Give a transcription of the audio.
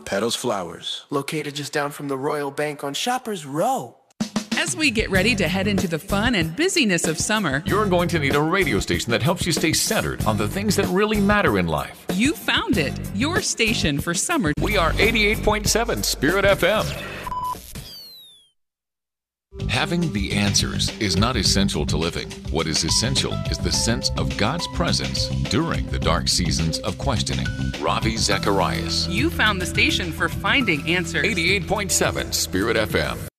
Petals Flowers, located just down from the Royal Bank on Shoppers Row. As we get ready to head into the fun and busyness of summer, you're going to need a radio station that helps you stay centered on the things that really matter in life. You found it, your station for summer. We are 88.7 Spirit FM. Having the answers is not essential to living. What is essential is the sense of God's presence during the dark seasons of questioning. Ravi Zacharias. You found the station for finding answers. 88.7 Spirit FM.